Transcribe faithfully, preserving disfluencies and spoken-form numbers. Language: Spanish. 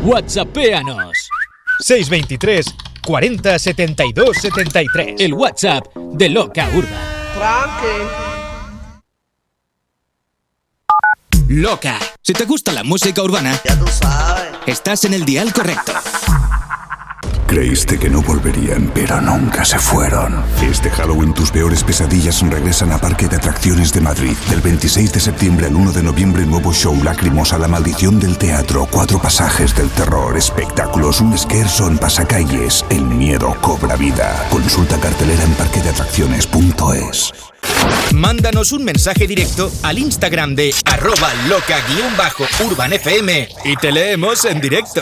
WhatsAppéanos. seis veintitrés cuarenta setenta y dos setenta y tres. El WhatsApp de Loca Urban. Frankie. Loca. Si te gusta la música urbana, Ya tú sabes. estás en el dial correcto. Creíste que no volverían, pero nunca se fueron. Este Halloween tus peores pesadillas regresan a Parque de Atracciones de Madrid. Del veintiséis de septiembre al uno de noviembre, nuevo show Lacrimosa, La Maldición del Teatro, cuatro pasajes del terror, espectáculos, un scherzo en pasacalles. El miedo cobra vida. Consulta cartelera en parque de atracciones punto es. Mándanos un mensaje directo al Instagram de arroba loca-urbanfm y te leemos en directo.